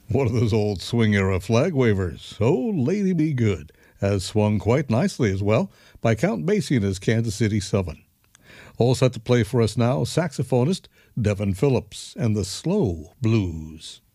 One of those old swing era flag wavers, Oh Lady Be Good, has swung quite nicely as well by Count Basie and his Kansas City 7. All set to play for us now, saxophonist Devin Phillips and the Slow Blues.